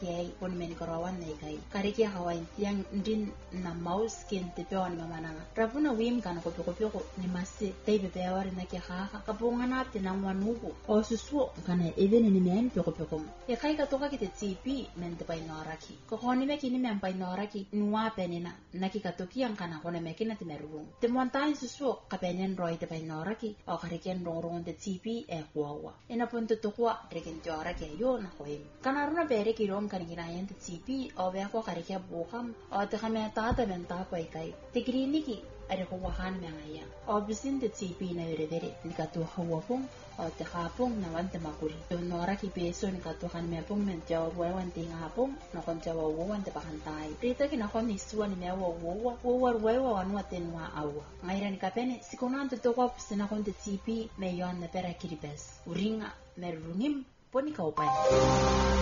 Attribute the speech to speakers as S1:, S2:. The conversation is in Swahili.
S1: yai pon men karawan nei kai kariki hawain tiang ndin na mouse kin te peon mamana ravuna wim kana ko ni masi te be bewar na ki ha kapunga na te na wanugo o susu kana even ni men peko e kai ka toka ki te tipi men te pai noraki ko honi me kini men pai noraki nuwa penina na ki ka toki ang kana hone me kina te meru te montai susu ka penen roi te pai noraki o kariken rong te tipi e kwawa ina pon te tokwa reken jora ke yo na hoim kana runa bere ki rom kan gina yen te tipi o be ko karike buham o te kame ta men ta pai kai te grini ki are ko wahan me ngaya o bisin te tipi na vere ni ka to hawa pong o te hapong na wante makuri to nora ki peso ni ka to han me pong men jaw wan te ngapong na kon jaw wan te pahantai rita ki na kon ni suwa ni me wo anu atenwa awa ngaira ni ka pene sikonan te to ko sina kon te tipi me yon na pera kiribes uringa merungim poni ka upai